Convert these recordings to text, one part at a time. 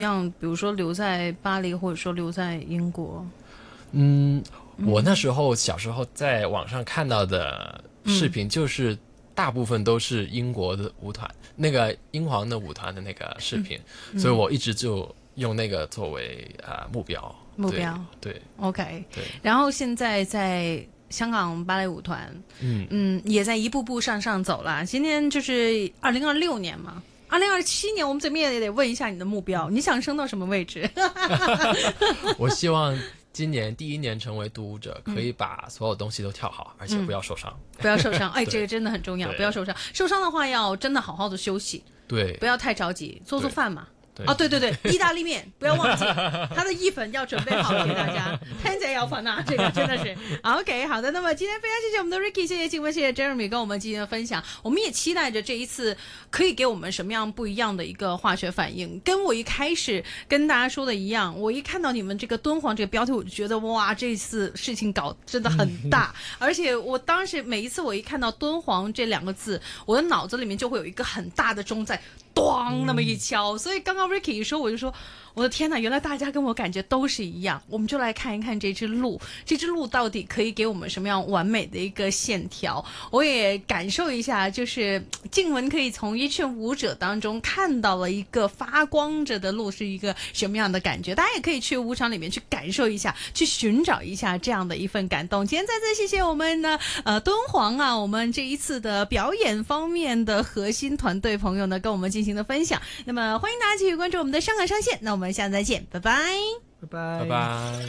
样，比如说留在巴黎，或者说留在英国？ 嗯，我那时候小时候在网上看到的视频，就是大部分都是英国的舞团，那个英皇的舞团的那个视频，所以我一直就用那个作为目标。对 OK， 对， 然后现在在香港芭蕾舞团，也在一步步上走了。今天就是2026年嘛。2027年，我们这边也得问一下你的目标，你想升到什么位置？ 我希望今年第一年成为独舞者，可以把所有东西都跳好，而且不要受伤。 不要受伤，哎，这个真的很重要，不要受伤。受伤的话要真的好好的休息， 对， 不要太着急，做饭嘛。 哦， 对，意大利面不要忘记，它的意粉要准备好给大家。天仔要粉啊，这个真的是 OK。好的，那么今天非常谢谢我们的 Ricky， 谢谢静文，谢谢 Jeremy 跟我们进行的分享。我们也期待着这一次可以给我们什么样不一样的一个化学反应。跟我一开始跟大家说的一样，我一看到你们这个敦煌这个标题，我就觉得哇，这次事情搞真的很大。而且我当时每一次我一看到敦煌这2个字，我的脑子里面就会有一个很大的钟在咣那么一敲，所以刚刚 Ricky 一说，我就说我的天哪，原来大家跟我感觉都是一样。我们就来看一看这只鹿到底可以给我们什么样完美的一个线条。我也感受一下，就是静文可以从一群舞者当中看到了一个发光着的鹿是一个什么样的感觉。大家也可以去舞场里面去感受一下，去寻找一下这样的一份感动。今天再次谢谢我们的敦煌啊，我们这一次的表演方面的核心团队朋友呢，跟我们进行的分享。那么欢迎大家继续关注我们的上港上线，那我们下次再见，拜拜， 拜拜， 拜拜。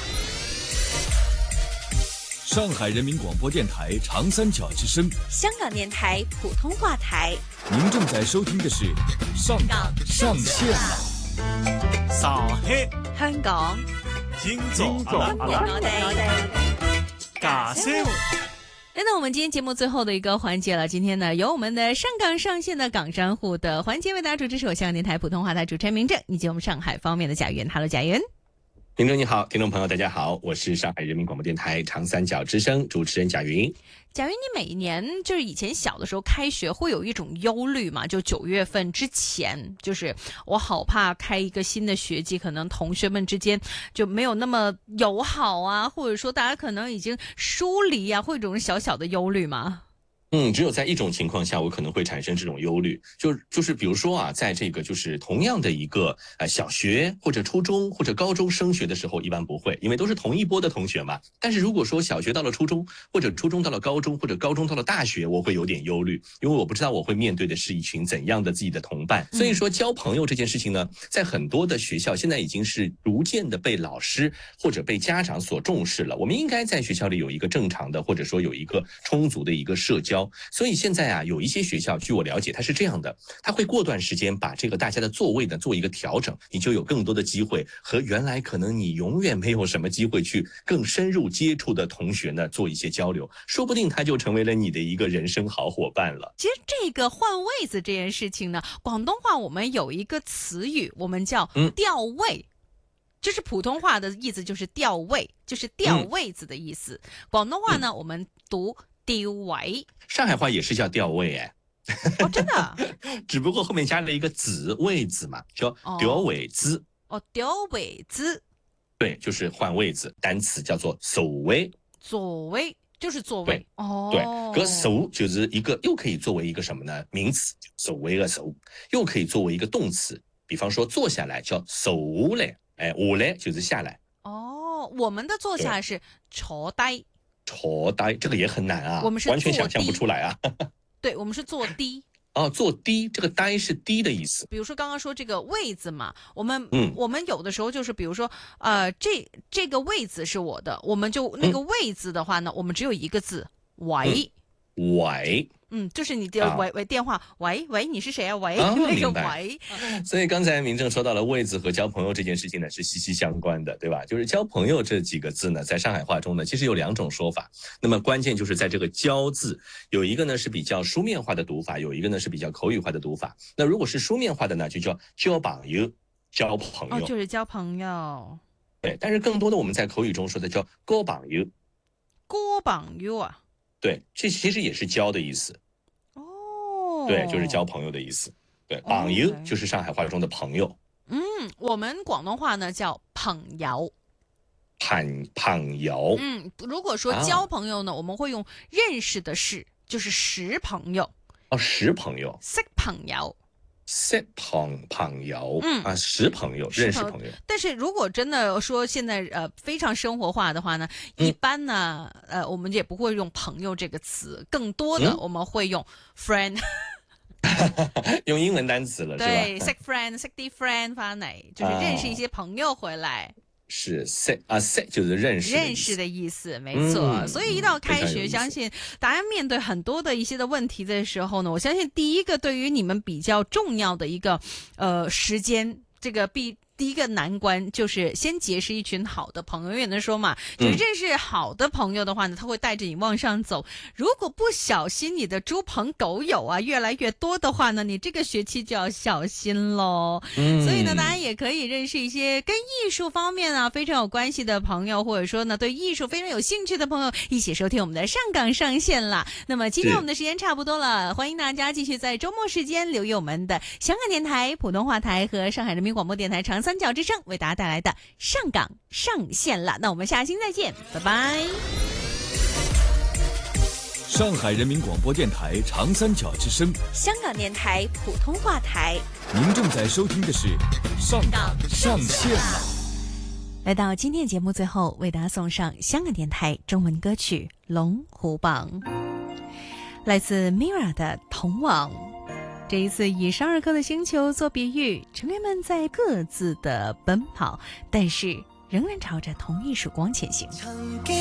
上海人民广播电台长三角之声， 香港电台普通話台。 您正在收聽的是上港上線啦。 上海香港今早我哋假聲来到我们今天节目最后的一个环节了，今天呢由我们的上港上线的港商户的环节为大家主持，是我香港电台普通话台主持人明正，以及我们上海方面的贾云。Hello， 贾云。 听众你好，听众朋友大家好，我是上海人民广播电台长三角之声主持人贾云。 贾云，你每一年就是以前小的时候开学会有一种忧虑嘛？就9月份之前，就是我好怕开一个新的学季，可能同学们之间就没有那么友好啊，或者说大家可能已经疏离啊，会有一种小小的忧虑吗？ 只有在一种情况下，我可能会产生这种忧虑，就是比如说啊，在这个就是同样的一个小学或者初中或者高中升学的时候，一般不会，因为都是同一波的同学嘛。但是如果说小学到了初中，或者初中到了高中，或者高中到了大学，我会有点忧虑，因为我不知道我会面对的是一群怎样的自己的同伴。所以说交朋友这件事情呢，在很多的学校现在已经是逐渐的被老师或者被家长所重视了。我们应该在学校里有一个正常的，或者说有一个充足的一个社交。所以现在啊，有一些学校，据我了解，它是这样的，它会过段时间把这个大家的座位呢做一个调整，你就有更多的机会和原来可能你永远没有什么机会去更深入接触的同学呢做一些交流，说不定他就成为了你的一个人生好伙伴了。 其实这个换位子这件事情呢，广东话我们有一个词语，我们叫调位。就是普通话的意思就是调位，就是调位子的意思。广东话呢，我们读调位。 上海话也是叫调位哎。 哦，真的？ 只不过后面加了一个子位子嘛，叫调位子。 调位子。 对，就是换位子，单词叫做座位。 座位就是座位。 对，个座就是一个，又可以作为一个什么呢？名词，座位的座，又可以作为一个动词，比方说坐下来叫坐来。下来就是下来。 我们的坐下来是坐低。 坐低这个也很难啊， 我们是完全想象不出来啊。对， 我们是坐低。 坐低，这个低是低的意思。 比如说刚刚说这个位子嘛，我们有的时候就是比如说这个位子是我的，我们就那个位子的话呢，我们只有一个字喂。 喂。 就是你的喂电话，喂，你是谁啊？喂，那个喂。 所以刚才明正说到了位子和交朋友这件事情呢是息息相关的，对吧？就是交朋友这几个字呢，在上海话中呢，其实有2种说法。那么关键就是在这个交字，有一个呢是比较书面化的读法，有一个呢是比较口语化的读法。那如果是书面化的呢，就叫交朋友，交朋友。 就是交朋友。 对，但是更多的我们在口语中说的叫交朋友。 交朋友啊。 对，这其实也是交的意思。对，就是交朋友的意思。对，朋友就是上海话中的朋友。 我们广东话呢叫朋友。 朋友。 如果说交朋友呢，我们会用认识的识，就是识朋友。 识朋友。 识朋友。 识朋友。识朋友，认识朋友。 但是如果真的说现在非常生活化的话呢，一般呢我们也不会用朋友这个词，更多的我们会用 friend。 用英文单词了，是吧？ 对，識 friend， 識啲 friend 翻嚟，就是认识一些朋友回来。 是識就是认识的意思，没错。所以一到开学，相信大家面对很多的一些的问题的时候呢，我相信第一个对于你们比较重要的一个时间，这个第一个难关就是先结识一群好的朋友。有人说嘛，就认识好的朋友的话呢，他会带着你往上走。如果不小心你的猪朋狗友啊越来越多的话呢，你这个学期就要小心咯。所以呢，大家也可以认识一些跟艺术方面啊非常有关系的朋友，或者说呢对艺术非常有兴趣的朋友，一起收听我们的上港上线啦。那么今天我们的时间差不多了，欢迎大家继续在周末时间留意我们的香港电台普通话台和上海人民广播电台长三角之声为大家带来的上港上线了。那我们下期再见，拜拜。 上海人民广播电台长三角之声， 香港电台普通话台。 您正在收听的是上港上线了。 来到今天节目最后，为大家送上香港电台中文歌曲《龙虎榜》，来自 Mira 的《同往》。这一次以12颗的星球做比喻，成员们在各自的奔跑，但是仍然朝着同一曙光前行。